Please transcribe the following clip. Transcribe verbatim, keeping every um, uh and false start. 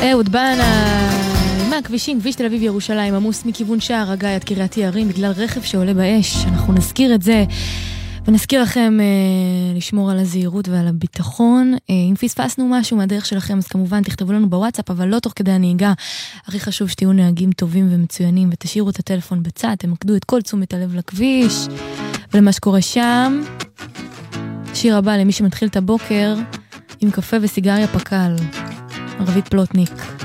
אהוד בנה, מהכבישים, כביש תל אביב ירושלים, עמוס מכיוון שער הגיא עד קריית יערים בגלל רכב שעולה באש. אנחנו נזכיר את זה ונזכיר לכם אה, לשמור על הזהירות ועל הביטחון. אה, אם פספסנו משהו מהדרך שלכם, אז כמובן תכתבו לנו בוואטסאפ, אבל לא תוך כדי הנהיגה. הכי חשוב שתהיו נהגים טובים ומצוינים, ותשאירו את הטלפון בצד, תמקדו את כל תשומת הלב לכביש ולמה שקורה שם. שיר הבא למי שמתחיל את הבוקר עם קפה וסיגריה פקל, ערבית פלוטניק.